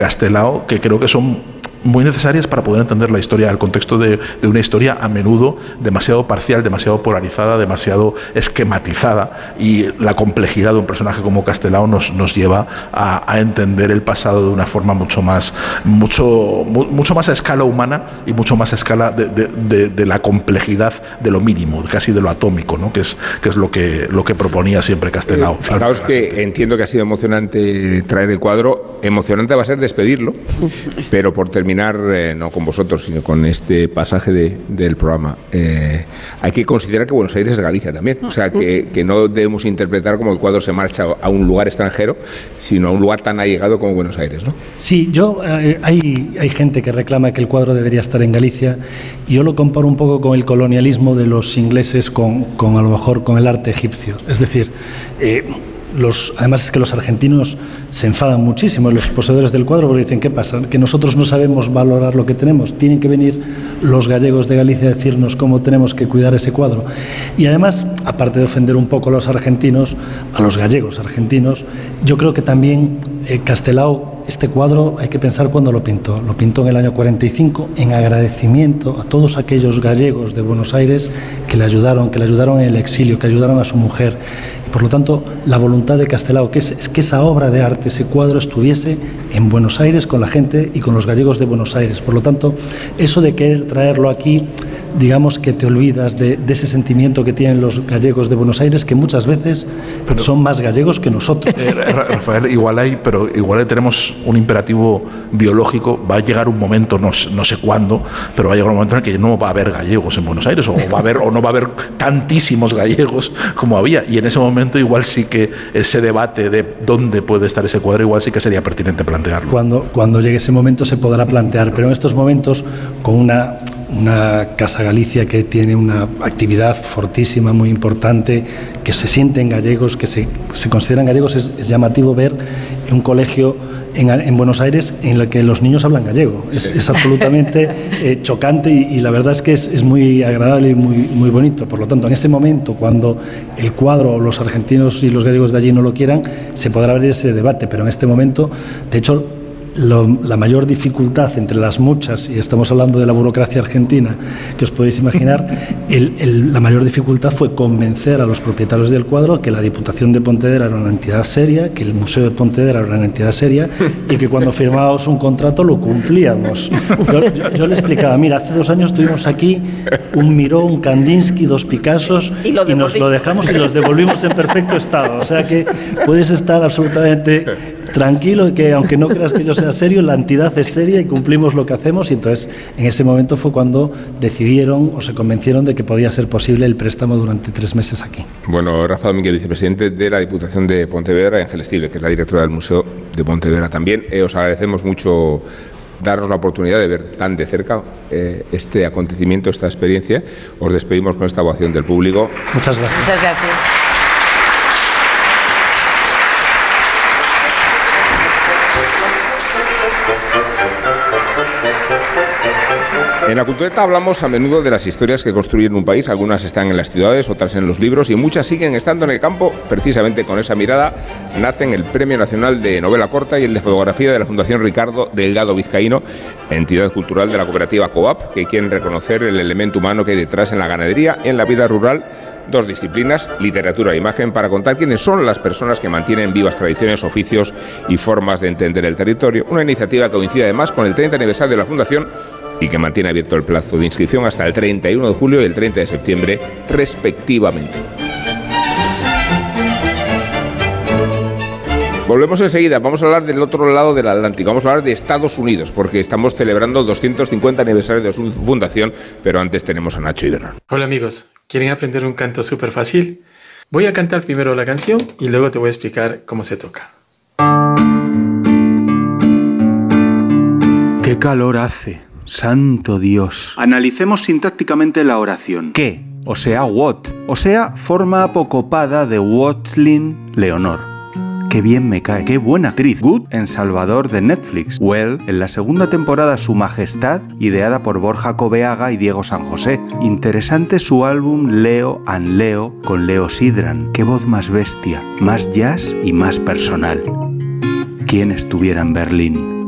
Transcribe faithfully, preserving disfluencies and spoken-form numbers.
Castelao, que creo que son muy necesarias para poder entender la historia, el contexto de, de una historia a menudo demasiado parcial, demasiado polarizada, demasiado esquematizada, y la complejidad de un personaje como Castelao nos, nos lleva a, a entender el pasado de una forma mucho más mucho, mu, mucho más a escala humana y mucho más a escala de, de, de, de la complejidad de lo mínimo, casi de lo atómico, ¿no? que es, que es lo, que, lo que proponía siempre Castelao. Eh, fijaos que entiendo que ha sido emocionante traer el cuadro, emocionante va a ser despedirlo, pero por terminar Eh, no con vosotros, sino con este pasaje de, del programa. Eh, hay que considerar que Buenos Aires es Galicia también. O sea, que, que no debemos interpretar como el cuadro se marcha a un lugar extranjero, sino a un lugar tan allegado como Buenos Aires, ¿no? Sí, yo eh, hay, hay gente que reclama que el cuadro debería estar en Galicia, y yo lo comparo un poco con el colonialismo de los ingleses con, con a lo mejor con el arte egipcio. Es decir, eh, Los, además es que los argentinos se enfadan muchísimo, los poseedores del cuadro, porque dicen, ¿qué pasa? Que nosotros no sabemos valorar lo que tenemos, tienen que venir los gallegos de Galicia a decirnos cómo tenemos que cuidar ese cuadro. Y además, aparte de ofender un poco a los argentinos, a los gallegos argentinos, yo creo que también eh, Castelao, este cuadro hay que pensar cuándo lo pintó. Lo pintó en el año cuarenta y cinco en agradecimiento a todos aquellos gallegos de Buenos Aires que le ayudaron, que le ayudaron en el exilio, que ayudaron a su mujer. Por lo tanto, la voluntad de Castelao que es, es que esa obra de arte, ese cuadro, estuviese en Buenos Aires con la gente y con los gallegos de Buenos Aires. Por lo tanto, eso de querer traerlo aquí, digamos que te olvidas de, de ese sentimiento que tienen los gallegos de Buenos Aires, que muchas veces pero, son más gallegos que nosotros. Eh, Rafael, igual hay, pero igual tenemos un imperativo biológico. Va a llegar un momento, no, no sé cuándo, pero va a llegar un momento en el que no va a haber gallegos en Buenos Aires, o va a haber, o no va a haber tantísimos gallegos como había, y en ese momento igual sí que ese debate de dónde puede estar ese cuadro, igual sí que sería pertinente plantearlo. Cuando, cuando llegue ese momento se podrá plantear, pero en estos momentos, con una, una Casa Galicia que tiene una actividad fortísima, muy importante, que se sienten gallegos, que se, se consideran gallegos, es, es llamativo ver un colegio En, en Buenos Aires en el que los niños hablan gallego. Es, sí. es absolutamente eh, chocante y, y la verdad es que es, es muy agradable y muy, muy bonito. Por lo tanto, en ese momento, cuando el cuadro, los argentinos y los gallegos de allí no lo quieran, se podrá abrir ese debate, pero en este momento, de hecho, Lo, la mayor dificultad entre las muchas, y estamos hablando de la burocracia argentina, que os podéis imaginar, el, el, la mayor dificultad fue convencer a los propietarios del cuadro que la Diputación de Pontevedra era una entidad seria, que el Museo de Pontevedra era una entidad seria, y que cuando firmábamos un contrato lo cumplíamos. Yo, yo, yo le explicaba, mira, hace dos años tuvimos aquí un Miró, un Kandinsky, dos Picassos, y, y nos lo dejamos y los devolvimos en perfecto estado. O sea que puedes estar absolutamente tranquilo de que, aunque no creas que yo sea serio, la entidad es seria y cumplimos lo que hacemos. Y entonces, en ese momento fue cuando decidieron o se convencieron de que podía ser posible el préstamo durante tres meses aquí. Bueno, Rafa Domínguez, vicepresidente de la Diputación de Pontevedra, y Ángel Estible, que es la directora del Museo de Pontevedra también. Eh, os agradecemos mucho darnos la oportunidad de ver tan de cerca eh, este acontecimiento, esta experiencia. Os despedimos con esta ovación del público. Muchas gracias. Muchas gracias. En La Cultureta hablamos a menudo de las historias que construyen un país. Algunas están en las ciudades, otras en los libros, y muchas siguen estando en el campo. Precisamente con esa mirada nacen el Premio Nacional de Novela Corta y el de Fotografía de la Fundación Ricardo Delgado Vizcaíno, entidad cultural de la cooperativa Coap, que quieren reconocer el elemento humano que hay detrás en la ganadería, en la vida rural. Dos disciplinas, literatura e imagen, para contar quiénes son las personas que mantienen vivas tradiciones, oficios y formas de entender el territorio. Una iniciativa que coincide además con el treinta aniversario de la Fundación y que mantiene abierto el plazo de inscripción hasta el treinta y uno de julio y el treinta de septiembre, respectivamente. Volvemos enseguida, vamos a hablar del otro lado del Atlántico, vamos a hablar de Estados Unidos, porque estamos celebrando el doscientos cincuenta aniversario de su fundación, pero antes tenemos a Nacho Ibernón. Hola amigos, ¿quieren aprender un canto súper fácil? Voy a cantar primero la canción y luego te voy a explicar cómo se toca. ¡Qué calor hace! ¡Santo Dios! Analicemos sintácticamente la oración. ¿Qué? O sea, what. O sea, forma apocopada de Watling Leonor. ¡Qué bien me cae! ¡Qué buena actriz! Good en Salvador de Netflix. Well en la segunda temporada Su Majestad, ideada por Borja Coveaga y Diego San José. Interesante su álbum Leo and Leo con Leo Sidran. ¡Qué voz más bestia! Más jazz y más personal. ¿Quién estuviera en Berlín?